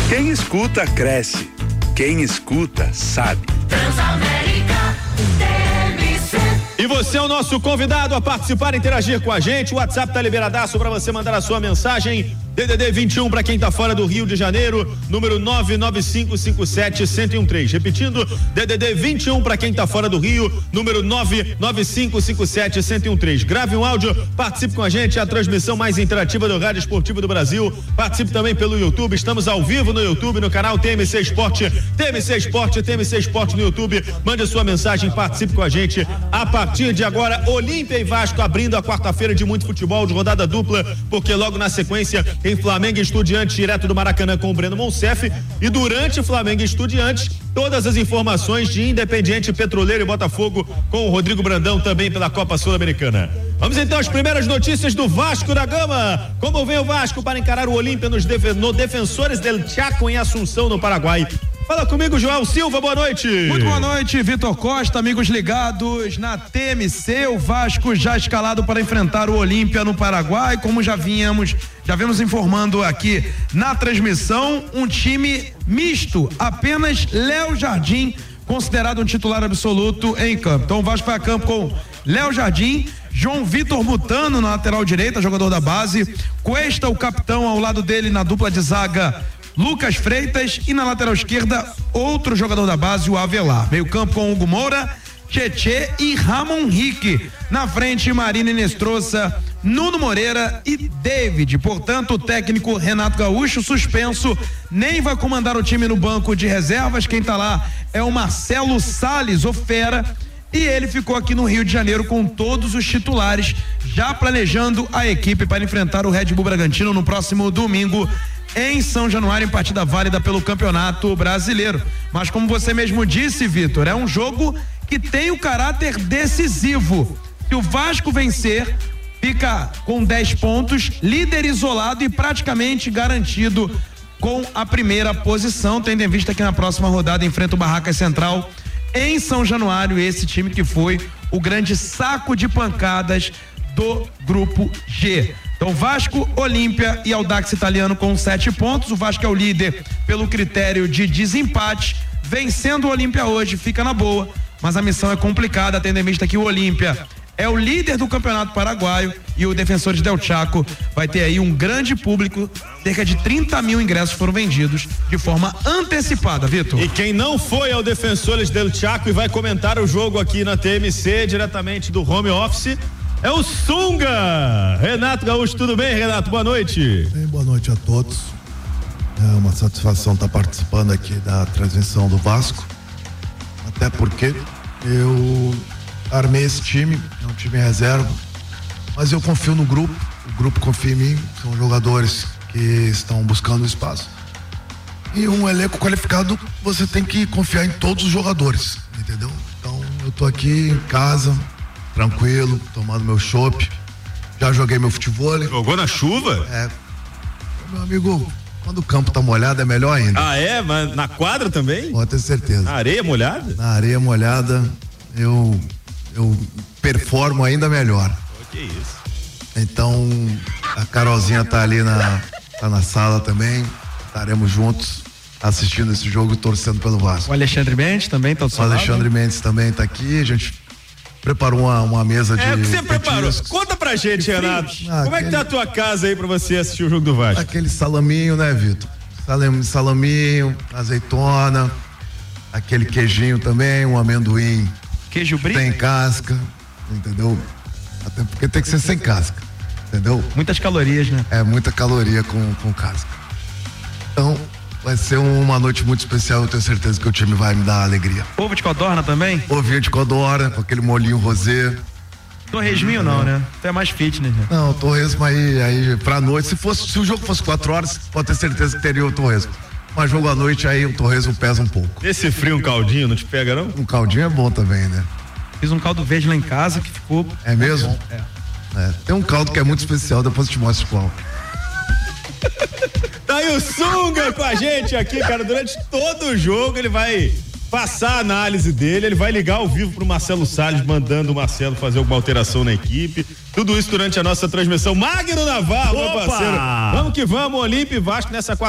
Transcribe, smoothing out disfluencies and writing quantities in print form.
Quem escuta, cresce. Quem escuta, sabe. Transamérica TMC. E você é o nosso convidado a participar, interagir com a gente. O WhatsApp tá liberadaço para você mandar a sua mensagem. DDD 21 para quem tá fora do Rio de Janeiro, número 99557-1013. Repetindo, DDD 21 para quem tá fora do Rio, número 99557-1013. Grave um áudio, participe com a gente, é a transmissão mais interativa do Rádio Esportivo do Brasil. Participe também pelo YouTube, estamos ao vivo no YouTube, no canal TMC Esporte, TMC Esporte, TMC Esporte no YouTube. Mande a sua mensagem, participe com a gente. A partir de agora, Olímpia e Vasco abrindo a quarta-feira de muito futebol, de rodada dupla, porque logo na sequência tem Flamengo e Estudiantes direto do Maracanã com o Breno Monsef, e durante Flamengo e Estudiantes, todas as informações de Independiente, Petroleiro e Botafogo com o Rodrigo Brandão também pela Copa Sul-Americana. Vamos então às primeiras notícias do Vasco da Gama. Como vem o Vasco para encarar o Olímpia no Defensores del Chaco em Assunção, no Paraguai? Fala comigo, João Silva, boa noite. Muito boa noite, Vitor Costa, amigos ligados na TMC. O Vasco já escalado para enfrentar o Olímpia no Paraguai, como já vimos informando aqui na transmissão, um time misto, apenas Léo Jardim considerado um titular absoluto em campo. Então o Vasco vai a campo com Léo Jardim, João Vitor Mutano na lateral direita, jogador da base, Cuesta, o capitão, ao lado dele na dupla de zaga, Lucas Freitas, e na lateral esquerda, outro jogador da base, o Avelar. Meio campo com Hugo Moura, Tietê e Ramon Henrique. Na frente, Marina Inestrosa, Nuno Moreira e David. Portanto, o técnico Renato Gaúcho, suspenso, nem vai comandar o time no banco de reservas. Quem tá lá é o Marcelo Salles, o fera, e ele ficou aqui no Rio de Janeiro com todos os titulares, já planejando a equipe para enfrentar o Red Bull Bragantino no próximo domingo em São Januário, em partida válida pelo Campeonato Brasileiro. Mas como você mesmo disse, Vitor, é um jogo que tem o caráter decisivo. Se o Vasco vencer, fica com 10 pontos, líder isolado e praticamente garantido com a primeira posição, tendo em vista que na próxima rodada enfrenta o Barracas Central em São Januário, esse time que foi o grande saco de pancadas do Grupo G. Então, Vasco, Olímpia e Audax Italiano com 7 pontos. O Vasco é o líder pelo critério de desempate. Vencendo o Olímpia hoje, fica na boa, mas a missão é complicada, tendo em vista que o Olímpia é o líder do Campeonato Paraguaio e o Defensores del Chaco vai ter aí um grande público. Cerca de 30 mil ingressos foram vendidos de forma antecipada, Vitor. E quem não foi ao Defensores del Chaco e vai comentar o jogo aqui na TMC, diretamente do home office, é o Sunga. Renato Gaúcho, tudo bem, Renato? Boa noite. Bem, boa noite a todos. É uma satisfação estar participando aqui da transmissão do Vasco, até porque eu armei esse time, é um time reserva, mas eu confio no grupo, o grupo confia em mim, são jogadores que estão buscando espaço. E um elenco qualificado, você tem que confiar em todos os jogadores, entendeu? Então eu tô aqui em casa, tranquilo, tomando meu chopp, já joguei meu futebol. Jogou na chuva? É, meu amigo, quando o campo tá molhado é melhor ainda. Ah, é? Mas na quadra também? Pode ter certeza. Na areia molhada? Na areia molhada eu performo ainda melhor. Que isso. Então a Carolzinha tá ali tá na sala também, estaremos juntos assistindo esse jogo e torcendo pelo Vasco. O Alexandre Mendes também tá do seu lado. O Alexandre Mendes também tá aqui, a gente preparou uma mesa de... O que você preparou? Conta pra gente, Renato. Como é que tá a tua casa aí pra você assistir o jogo do Vasco? Aquele salaminho, né, Vitor? Salaminho, azeitona, aquele queijinho também, um amendoim. Queijo brie? Sem casca, entendeu? Até porque tem que ser sem casca, entendeu? Muitas calorias, né? É, muita caloria com casca. Então, vai ser uma noite muito especial, eu tenho certeza que o time vai me dar alegria. Ovo de codorna também? Ovinho de codorna, com aquele molhinho rosé. Torresminho não, né? Tu é mais fitness, né? Não, torresmo aí pra noite, se o jogo fosse 4 horas, pode ter certeza que teria o torresmo. Mas jogo à noite aí o torresmo pesa um pouco. Esse frio, um caldinho, não te pega não? Um caldinho é bom também, né? Fiz um caldo verde lá em casa que ficou... É mesmo? Bom. É. Tem um caldo que é muito especial, depois eu te mostro qual. Tá aí o Sunga com a gente aqui, cara, durante todo o jogo ele vai passar a análise dele, ele vai ligar ao vivo pro Marcelo Salles, mandando o Marcelo fazer alguma alteração na equipe, tudo isso durante a nossa transmissão. Magno Navarro, meu parceiro, vamos que vamos, Olímpia e Vasco nessa